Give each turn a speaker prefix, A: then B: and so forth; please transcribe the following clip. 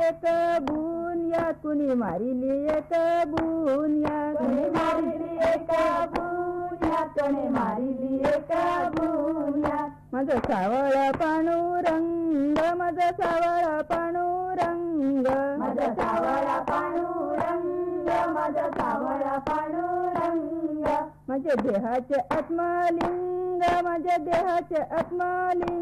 A: एक बुनियाद कुणी मारिली एक बुनियाद
B: कोणी मारिली एक बुनियाद कोणी मारिली एक बुनियाद
A: माझं सावळा पांडुरंग माझं सावळा पांडुरंग
B: माझं सावळा पांडुरंग माझं सावळा पांडुरंग
A: माझ्या देहाचे आत्मलिंग माझ्या देहाचे आत्मलिंग